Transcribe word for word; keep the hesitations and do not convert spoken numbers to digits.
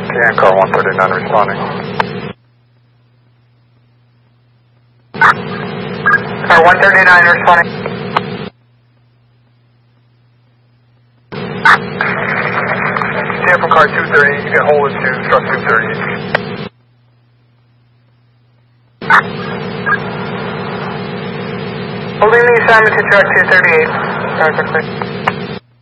and car one thirty-nine responding. Car one thirty-nine responding. Stand from car two thirty, you can hold it to truck two thirty. Holding the assignment to truck two thirty-eight.